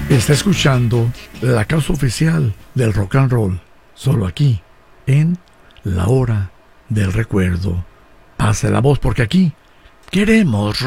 Está escuchando la causa oficial del rock and roll, solo aquí, en La Hora del Recuerdo. Pase la voz porque aquí queremos